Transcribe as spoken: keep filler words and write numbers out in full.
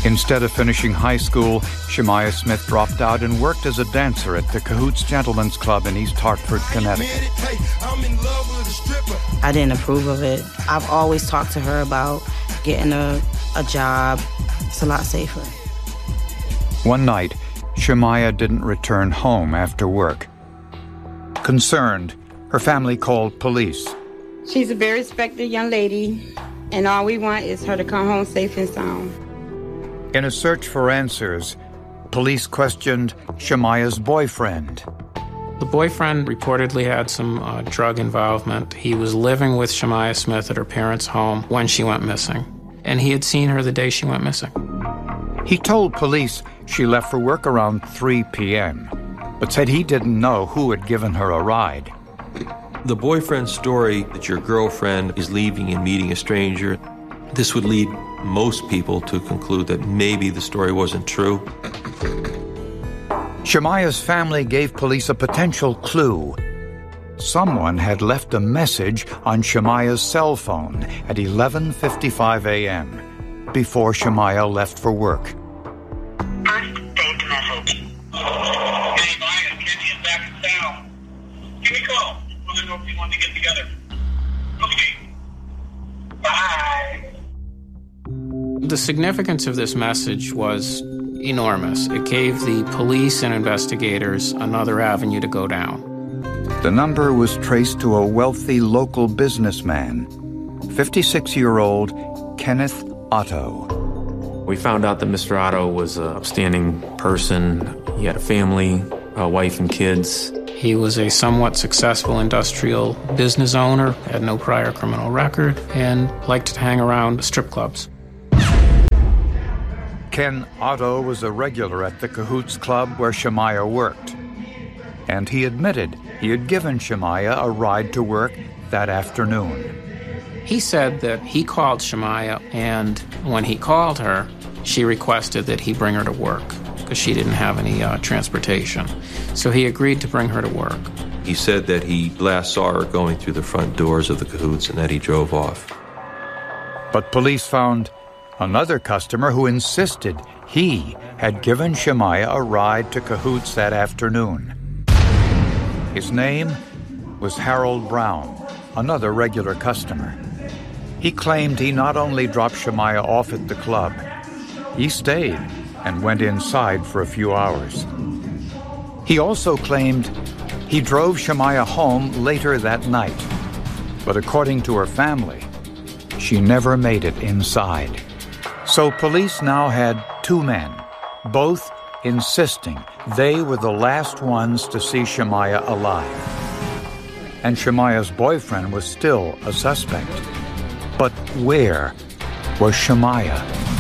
Instead of finishing high school, Shemaiah Smith dropped out and worked as a dancer at the Cahoots Gentlemen's Club in East Hartford, Connecticut. I didn't approve of it. I've always talked to her about getting a, a job. It's a lot safer. One night, Shemaiah didn't return home after work. Concerned, her family called police. She's a very respected young lady, and all we want is her to come home safe and sound. In a search for answers, police questioned Shemaiah's boyfriend. The boyfriend reportedly had some uh, drug involvement. He was living with Shemaiah Smith at her parents' home when she went missing, and he had seen her the day she went missing. He told police she left for work around three p.m., but said he didn't know who had given her a ride. The boyfriend's story that your girlfriend is leaving and meeting a stranger, this would lead most people to conclude that maybe the story wasn't true. Shemaiah's family gave police a potential clue. Someone had left a message on Shemaiah's cell phone at eleven fifty-five a.m. before Shemaiah left for work. First saved message. Hey, Maya, Kenny is back in town. Give me a call. Let me know if you want to get together. Okay. Bye. The significance of this message was enormous. It gave the police and investigators another avenue to go down. The number was traced to a wealthy local businessman, fifty-six-year-old Kenneth Otto. We found out that Mister Otto was an upstanding person. He had a family, a wife and kids. He was a somewhat successful industrial business owner, had no prior criminal record, and liked to hang around strip clubs. Ken Otto was a regular at the Cahoots Club where Shemaiah worked. And he admitted he had given Shemaiah a ride to work that afternoon. He said that he called Shemaiah, and when he called her, she requested that he bring her to work because she didn't have any uh, transportation. So he agreed to bring her to work. He said that he last saw her going through the front doors of the Cahoots and that he drove off. But police found another customer who insisted he had given Shemaiah a ride to Cahoots that afternoon. His name was Harold Brown, another regular customer. He claimed he not only dropped Shemaiah off at the club, he stayed and went inside for a few hours. He also claimed he drove Shemaiah home later that night, but according to her family, she never made it inside. So police now had two men, both insisting they were the last ones to see Shemaiah alive. And Shemaiah's boyfriend was still a suspect. But where was Shemaiah?